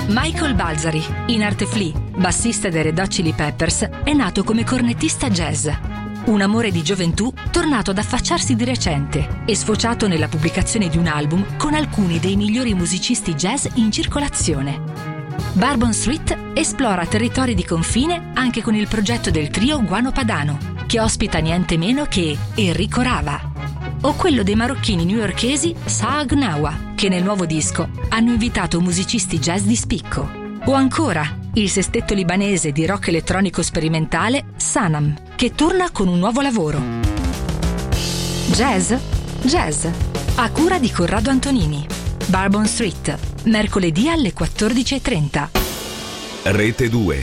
Michael Balzari, in arte Flea, bassista dei Red Hot Chili Peppers, è nato come cornettista jazz. Un amore di gioventù tornato ad affacciarsi di recente e sfociato nella pubblicazione di un album con alcuni dei migliori musicisti jazz in circolazione. Bourbon Street esplora territori di confine anche con il progetto del trio Guano Padano, che ospita niente meno che Enrico Rava, o quello dei marocchini newyorkesi Saag Nawa, che nel nuovo disco hanno invitato musicisti jazz di spicco, o ancora il sestetto libanese di rock elettronico sperimentale Sanam, che torna con un nuovo lavoro. Jazz, a cura di Corrado Antonini. Bourbon Street, mercoledì alle 14:30. Rete 2.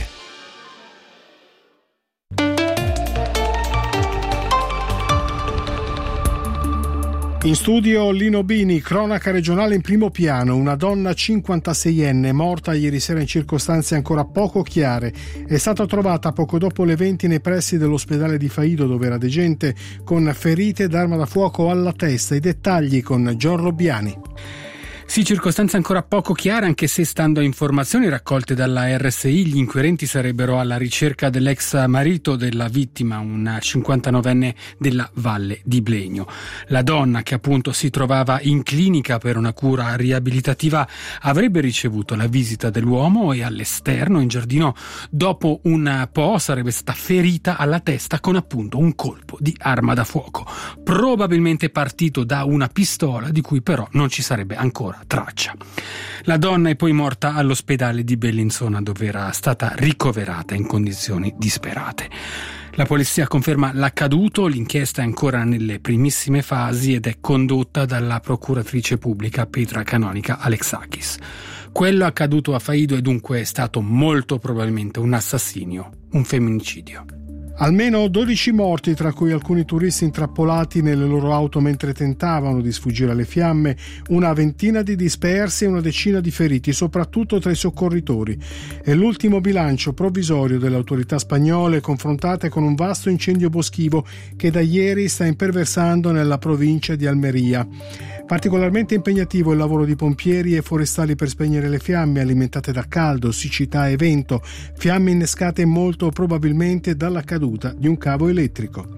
In studio Lino Bini, cronaca regionale in primo piano. Una donna 56enne morta ieri sera in circostanze ancora poco chiare. È stata trovata poco dopo le 20 nei pressi dell'ospedale di Faido, dove era degente, con ferite d'arma da fuoco alla testa. I dettagli con Gian Robbiani. Sì, circostanze ancora poco chiare, anche se, stando a informazioni raccolte dalla RSI, gli inquirenti sarebbero alla ricerca dell'ex marito della vittima, un 59enne della Valle di Blegno. La donna, che appunto si trovava in clinica per una cura riabilitativa, avrebbe ricevuto la visita dell'uomo e all'esterno, in giardino, dopo un po' sarebbe stata ferita alla testa con appunto un colpo di arma da fuoco, probabilmente partito da una pistola di cui però non ci sarebbe ancora traccia. La donna è poi morta all'ospedale di Bellinzona, dove era stata ricoverata in condizioni disperate. La polizia conferma l'accaduto, l'inchiesta è ancora nelle primissime fasi ed è condotta dalla procuratrice pubblica Petra Canonica Alexakis. Quello accaduto a Faido è dunque stato molto probabilmente un assassinio, un femminicidio. Almeno 12 morti, tra cui alcuni turisti intrappolati nelle loro auto mentre tentavano di sfuggire alle fiamme, una ventina di dispersi e una decina di feriti, soprattutto tra i soccorritori. È l'ultimo bilancio provvisorio delle autorità spagnole, confrontate con un vasto incendio boschivo che da ieri sta imperversando nella provincia di Almeria. Particolarmente impegnativo il lavoro di pompieri e forestali per spegnere le fiamme alimentate da caldo, siccità e vento, fiamme innescate molto probabilmente dalla caduta di un cavo elettrico.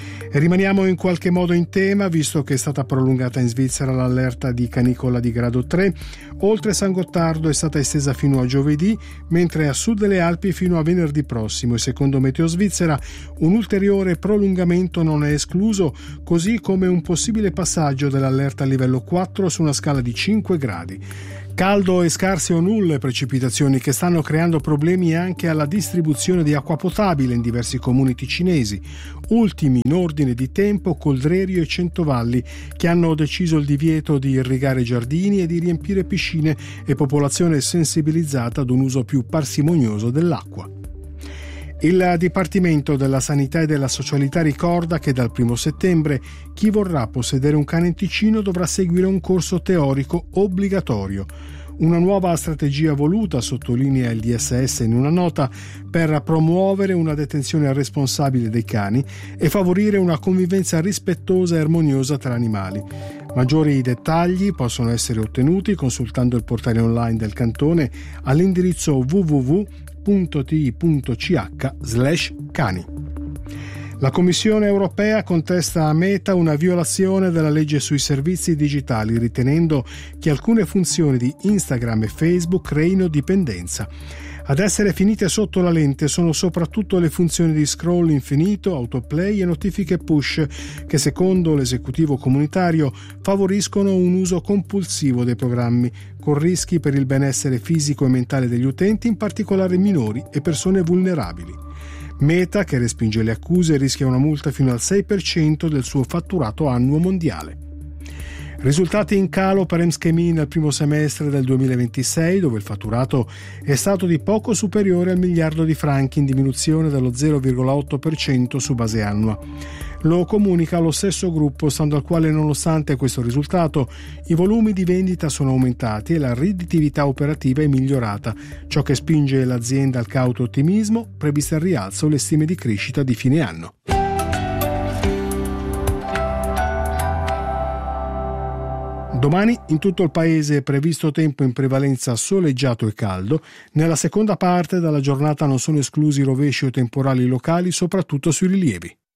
E rimaniamo in qualche modo in tema, visto che è stata prolungata in Svizzera l'allerta di canicola di grado 3. Oltre San Gottardo è stata estesa fino a giovedì, mentre a sud delle Alpi fino a venerdì prossimo, e secondo Meteo Svizzera un ulteriore prolungamento non è escluso, così come un possibile passaggio dell'allerta a livello 4 su una scala di 5 gradi. Caldo e scarse o nulle precipitazioni che stanno creando problemi anche alla distribuzione di acqua potabile in diversi comuni ticinesi. Ultimi in ordine di tempo Coldrerio e Centovalli, che hanno deciso il divieto di irrigare giardini e di riempire piscine, e popolazione sensibilizzata ad un uso più parsimonioso dell'acqua. Il Dipartimento della Sanità e della Socialità ricorda che dal 1 settembre chi vorrà possedere un cane in Ticino dovrà seguire un corso teorico obbligatorio. Una nuova strategia voluta, sottolinea il DSS in una nota, per promuovere una detenzione responsabile dei cani e favorire una convivenza rispettosa e armoniosa tra animali. Maggiori dettagli possono essere ottenuti consultando il portale online del cantone all'indirizzo www.ti.ch/cani. La Commissione europea contesta a Meta una violazione della legge sui servizi digitali, ritenendo che alcune funzioni di Instagram e Facebook creino dipendenza. Ad essere finite sotto la lente sono soprattutto le funzioni di scroll infinito, autoplay e notifiche push, che secondo l'esecutivo comunitario favoriscono un uso compulsivo dei programmi, con rischi per il benessere fisico e mentale degli utenti, in particolare minori e persone vulnerabili. Meta, che respinge le accuse, rischia una multa fino al 6% del suo fatturato annuo mondiale. Risultati in calo per Emschemi nel primo semestre del 2026, dove il fatturato è stato di poco superiore al miliardo di franchi, in diminuzione dello 0,8% su base annua. Lo comunica lo stesso gruppo, stando al quale, nonostante questo risultato, i volumi di vendita sono aumentati e la redditività operativa è migliorata, ciò che spinge l'azienda al cauto ottimismo, previste al rialzo le stime di crescita di fine anno. Domani in tutto il paese è previsto tempo in prevalenza soleggiato e caldo. Nella seconda parte della giornata non sono esclusi rovesci o temporali locali, soprattutto sui rilievi.